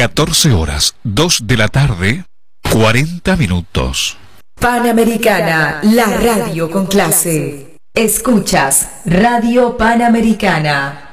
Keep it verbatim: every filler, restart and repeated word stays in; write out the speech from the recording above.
catorce horas, dos de la tarde, cuarenta minutos. Panamericana, la radio con clase. Escuchas Radio Panamericana.